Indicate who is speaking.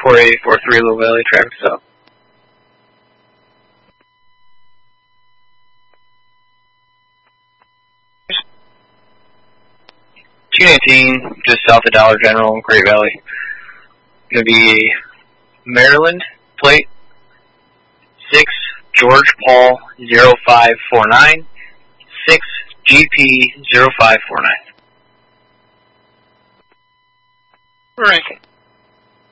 Speaker 1: 4843 Low Valley, traffic stop. 219, just south of Dollar General, Great Valley. Going to be Maryland, plate 6 George Paul 0549, 6 GP 0549.
Speaker 2: Ranking.